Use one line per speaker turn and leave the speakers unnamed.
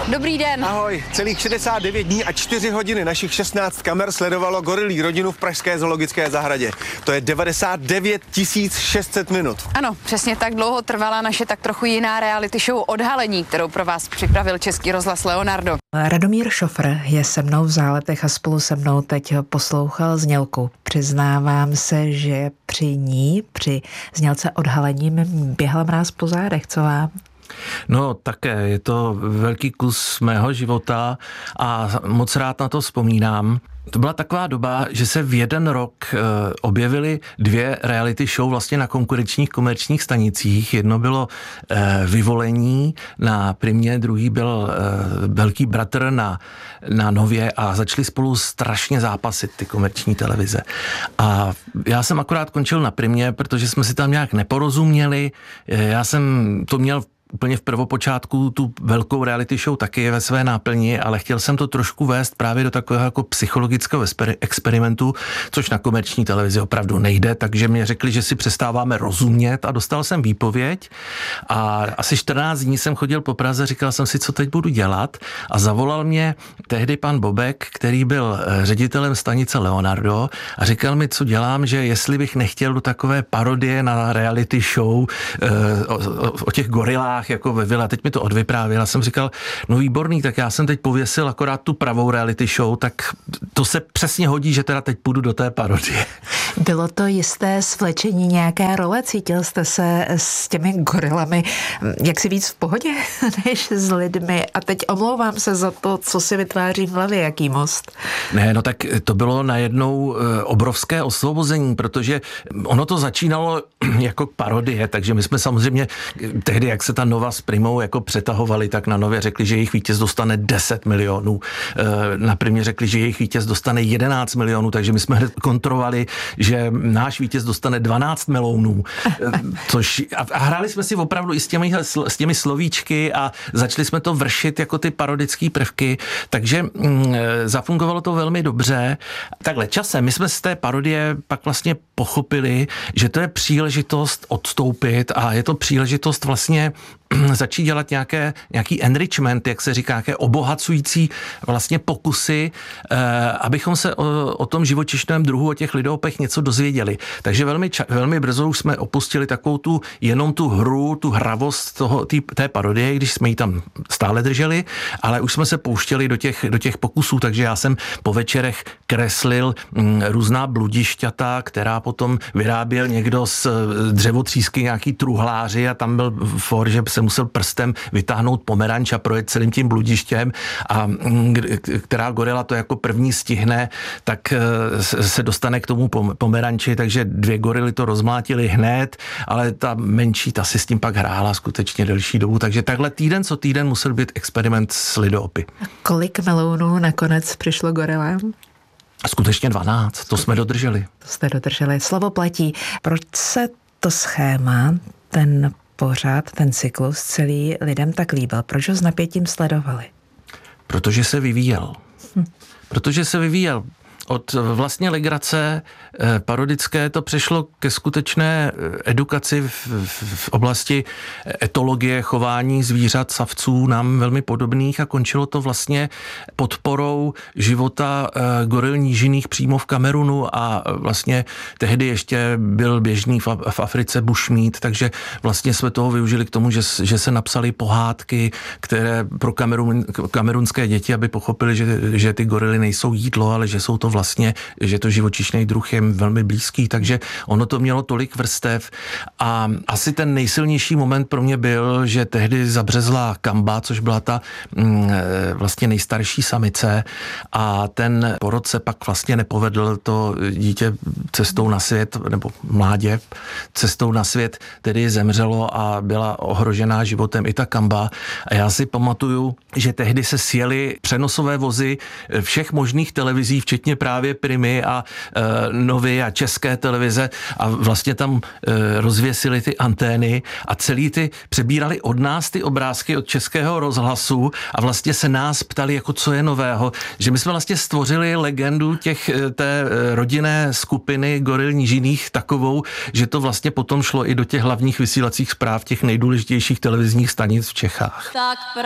Dobrý den.
Ahoj, celých 69 dní a 4 hodiny našich 16 kamer sledovalo gorilí rodinu v pražské zoologické zahradě. To je 99 600 minut.
Ano, přesně tak dlouho trvala naše tak trochu jiná reality show Odhalení, kterou pro vás připravil Český rozhlas Leonardo.
Radomír Šofr je se mnou v záletech a spolu se mnou teď poslouchal znělku. Přiznávám se, že při znělce Odhalení mi běhal mráz po zádech. Co vám?
No také, je to velký kus mého života a moc rád na to vzpomínám. To byla taková doba, že se v jeden rok objevily 2 reality show vlastně na konkurenčních komerčních stanicích. Jedno bylo Vyvolení na Primě, druhý byl Velký bratr na Nově a začali spolu strašně zápasit ty komerční televize. A já jsem akorát končil na Primě, protože jsme si tam nějak neporozuměli. Já jsem to měl úplně v prvopočátku tu velkou reality show taky ve své náplni, ale chtěl jsem to trošku vést právě do takového jako psychologického experimentu, což na komerční televizi opravdu nejde, takže mě řekli, že si přestáváme rozumět a dostal jsem výpověď a asi 14 dní jsem chodil po Praze, říkal jsem si, co teď budu dělat a zavolal mě tehdy pan Bobek, který byl ředitelem stanice Leonardo a říkal mi, co dělám, že jestli bych nechtěl do takové parodie na reality show o těch gorilách jako ve Vile. Teď mi to odvyprávěl. Já jsem říkal, no výborný, tak já jsem teď pověsil akorát tu pravou reality show, tak to se přesně hodí, že teda teď půjdu do té parodie.
Bylo to jisté svlečení nějaké role? Cítil jste se s těmi gorilami jaksi víc v pohodě než s lidmi? A teď omlouvám se za to, co si vytváří v hlavě, jaký most.
Ne, no tak to bylo najednou obrovské osvobození, protože ono to začínalo jako parodie, takže my jsme samozřejmě tehdy, jak se ta Nova s Primou jako přetahovali, tak na Nově řekli, že jejich vítěz dostane 10 milionů. Na Primě řekli, že jejich vítěz dostane 11 milionů, takže my jsme kontrolovali, že náš vítěz dostane 12 milionů. A hráli jsme si opravdu i s těmi slovíčky a začali jsme to vršit jako ty parodické prvky, takže zafungovalo to velmi dobře. Takhle časem, my jsme z té parodie pak vlastně pochopili, že to je příležitost odstoupit a je to příležitost vlastně začít dělat nějaký enrichment, jak se říká, nějaké obohacující vlastně pokusy, abychom se o tom živočišném druhu, o těch lidopech něco dozvěděli. Takže velmi brzo už jsme opustili takovou jenom tu hru, tu hravost té parodie, když jsme ji tam stále drželi, ale už jsme se pouštěli do těch pokusů, takže já jsem po večerech kreslil různá bludišťata, která potom vyráběl někdo z dřevotřísky, nějaký truhláři a tam byl for, že se musel prstem vytáhnout pomeranč a projet celým tím bludištěm a která gorila to jako první stihne, tak se dostane k tomu pomeranči, takže 2 gorily to rozmlátily hned, ale ta menší, ta si s tím pak hrála skutečně delší dobu, takže takhle týden co týden musel být experiment s lidopy.
A kolik melounů nakonec přišlo gorilám?
Skutečně 12, to jsme dodrželi.
To jste dodrželi, slovo platí. Proč se to schéma, ten pořád, ten cyklus celý lidem tak líbil? Proč ho s napětím sledovali?
Protože se vyvíjel. Od vlastně legrace parodické to přešlo ke skutečné edukaci v oblasti etologie, chování zvířat, savců, nám velmi podobných a končilo to vlastně podporou života goril nížinných přímo v Kamerunu a vlastně tehdy ještě byl běžný v Africe bushmeat, takže vlastně jsme toho využili k tomu, že se napsaly pohádky, které pro kamerunské děti, aby pochopili, že ty gorily nejsou jídlo, ale že jsou to vlastně, že to živočišný druh je velmi blízký, takže ono to mělo tolik vrstev a asi ten nejsilnější moment pro mě byl, že tehdy zabřezla Kamba, což byla ta vlastně nejstarší samice a ten porod se pak vlastně nepovedl, to dítě cestou na svět, nebo mládě cestou na svět tedy zemřelo a byla ohrožená životem i ta Kamba a já si pamatuju, že tehdy se sjeli přenosové vozy všech možných televizí, včetně právě Primy a Novy a České televize a vlastně tam rozvěsili ty antény a celý přebírali od nás ty obrázky od Českého rozhlasu a vlastně se nás ptali, jako co je nového, že my jsme vlastně stvořili legendu té rodinné skupiny goril nížinných takovou, že to vlastně potom šlo i do těch hlavních vysílacích zpráv těch nejdůležitějších televizních stanic v Čechách.
Tak